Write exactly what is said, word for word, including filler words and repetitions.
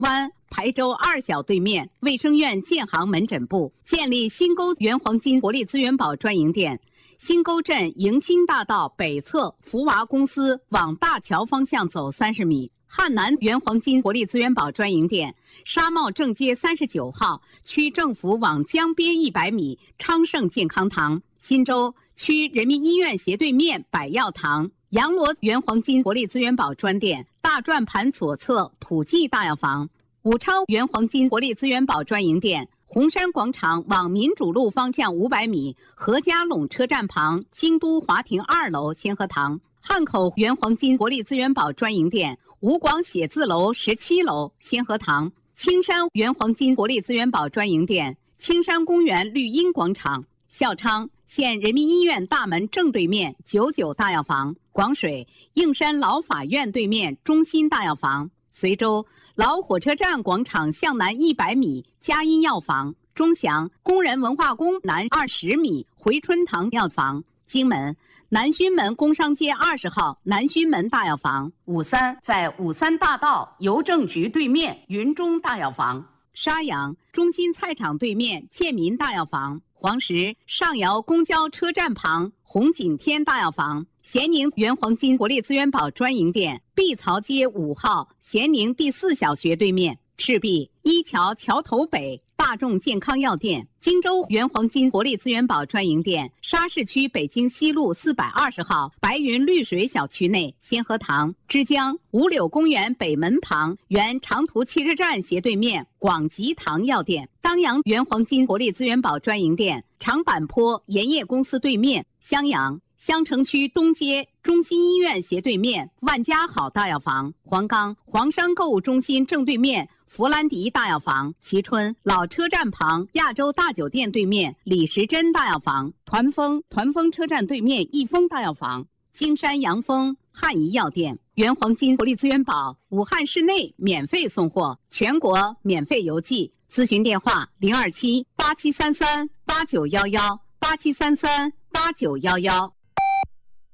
湾台州二小对面卫生院建行门诊部建立新沟原黄金国立资源宝专营店。新沟镇迎新大道北侧福娃公司往大桥方向走三十米。汉南原黄金国立资源宝专营店，沙茂正街三十九号区政府往江边一百米昌盛健康堂，新洲区人民医院斜对面百药堂，洋螺原黄金国立资源宝专店，大转盘左侧普济大药房，武昌原黄金国立资源宝专营店，红山广场往民主路方向五百米何家垄车站旁京都华庭二楼先河堂，汉口原黄金国立资源宝专营店，吴广写字楼十七楼先河堂，青山原黄金国立资源宝专营店，青山公园绿荫广场，孝昌县人民医院大门正对面九九大药房，广水应山老法院对面中心大药房，随州老火车站广场向南一百米佳音药房，钟祥工人文化宫南二十米回春堂药房，荆门南圩门工商街二十号南圩门大药房，五三在五三大道邮政局对面云中大药房，沙洋中心菜场对面建民大药房，黄石上窑公交车站旁红景天大药房，咸宁原黄金国立资源宝专营店，碧槽街五号咸宁第四小学对面，赤壁一桥桥头北大众健康药店，荆州原黄金国立资源宝专营店，沙市区北京西路四百二十号白云绿水小区内先河堂，枝江五柳公园北门旁原长途汽车站斜对面广吉堂药店，当阳原黄金国立资源宝专营店，长坂坡盐业公司对面，襄阳襄城区东街中心医院斜对面万家好大药房，黄冈黄山购物中心正对面弗兰迪大药房，蕲春老车站旁亚洲大酒店对面李时珍大药房，团丰团丰车站对面益丰大药房，金山阳丰汉仪药店，原黄金国立资源宝武汉市内免费送货，全国免费邮寄，咨询电话零二七八七三三八九幺幺八七三三八九幺幺。